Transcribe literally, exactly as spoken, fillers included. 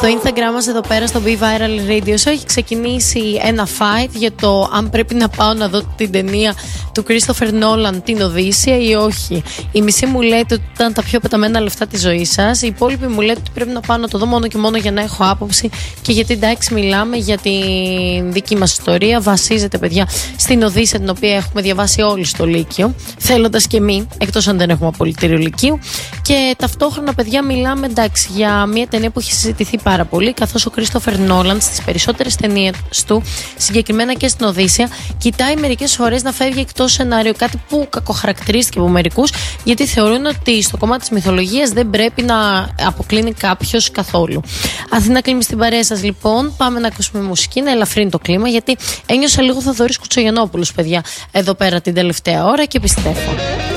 Στο Instagram μας εδώ πέρα στο Be Viral Radio Show έχει ξεκινήσει ένα fight για το αν πρέπει να πάω να δω την ταινία του Christopher Nolan, την Οδύσσεια, ή όχι. Η μισή μου λέτε ότι ήταν τα πιο πεταμένα λεφτά της ζωής σας. Οι υπόλοιποι μου λέτε ότι πρέπει να πάω να το δω μόνο και μόνο για να έχω άποψη και γιατί, εντάξει, μιλάμε για τη δική μας ιστορία. Βασίζεται, παιδιά, στην Οδύσσεια, την οποία έχουμε διαβάσει όλοι στο Λύκειο, θέλοντας και εμείς, εκτός αν δεν έχουμε απολυτήριο Λυκείου. Και ταυτόχρονα, παιδιά, μιλάμε, εντάξει, για μια ταινία που έχει συζητηθεί πάρα πολύ, καθώς ο Christopher Nolan στις περισσότερες ταινίες του, συγκεκριμένα και στην Οδύσσεια, κοιτάει μερικές φορές να φεύγει εκτός σενάριο, κάτι που κακοχαρακτηρίστηκε από μερικούς, γιατί θεωρούν ότι στο κομμάτι της μυθολογίας δεν πρέπει να αποκλίνει κάποιος καθόλου. Αθήνα κλείνει στην παρέα σας, λοιπόν. Πάμε να ακούσουμε μουσική, να ελαφρύνει το κλίμα, γιατί ένιωσα λίγο Θοδωρής Κουτσογιαννόπουλος, παιδιά, εδώ πέρα την τελευταία ώρα και επιστρέφω.